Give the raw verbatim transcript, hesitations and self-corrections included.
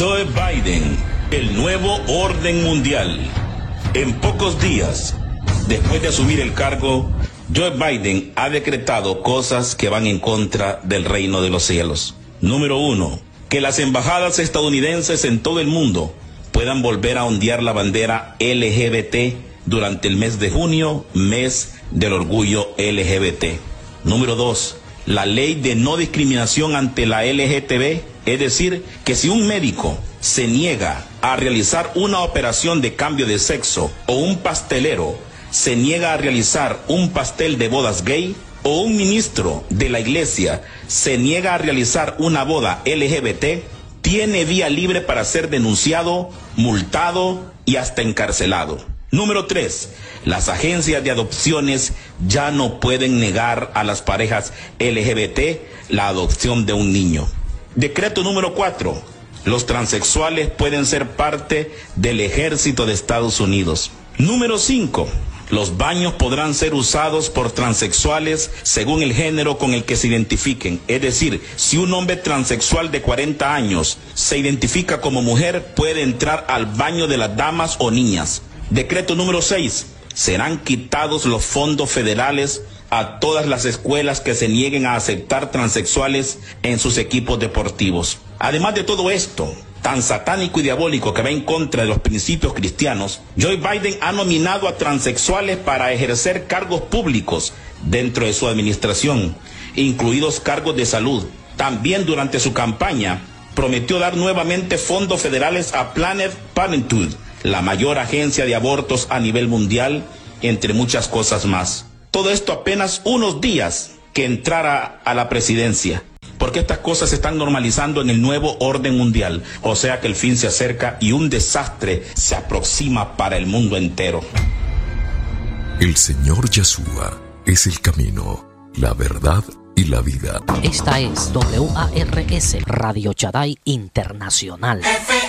Joe Biden, el nuevo orden mundial. En pocos días, después de asumir el cargo, Joe Biden ha decretado cosas que van en contra del reino de los cielos. Número uno, que las embajadas estadounidenses en todo el mundo puedan volver a ondear la bandera L G B T durante el mes de junio, mes del orgullo L G B T. Número dos, la ley de no discriminación ante la L G T B, es decir, que si un médico se niega a realizar una operación de cambio de sexo o un pastelero se niega a realizar un pastel de bodas gay o un ministro de la iglesia se niega a realizar una boda L G B T, tiene vía libre para ser denunciado, multado y hasta encarcelado. Número tres, las agencias de adopciones ya no pueden negar a las parejas L G B T la adopción de un niño. Decreto número cuatro, los transexuales pueden ser parte del ejército de Estados Unidos. Número cinco, los baños podrán ser usados por transexuales según el género con el que se identifiquen. Es decir, si un hombre transexual de cuarenta años se identifica como mujer, puede entrar al baño de las damas o niñas. Decreto número seis, serán quitados los fondos federales a todas las escuelas que se nieguen a aceptar transexuales en sus equipos deportivos. Además de todo esto tan satánico y diabólico que va en contra de los principios cristianos, Joe Biden ha nominado a transexuales para ejercer cargos públicos dentro de su administración, incluidos cargos de salud. También durante su campaña prometió dar nuevamente fondos federales a Planned Parenthood, la mayor agencia de abortos a nivel mundial, entre muchas cosas más. Todo esto apenas unos días que entrara a la presidencia, porque estas cosas se están normalizando en el nuevo orden mundial, o sea que el fin se acerca y un desastre se aproxima para el mundo entero. El Señor Yeshua es el camino, la verdad y la vida. Esta es W A R S, Radio Shaddai Internacional.